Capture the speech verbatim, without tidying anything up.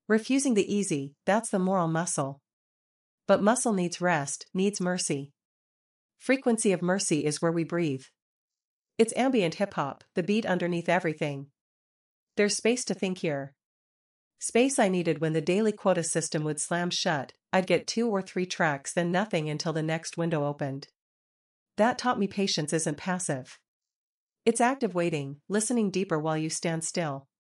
Refusing the easy, that's the moral muscle. But muscle needs rest, needs mercy. Frequency of mercy is where we breathe. It's ambient hip-hop, the beat underneath everything. There's space to think here. Space I needed when the daily quota system would slam shut. I'd get two or three tracks, then nothing until the next window opened. That taught me patience isn't passive. It's active waiting, listening deeper while you stand still.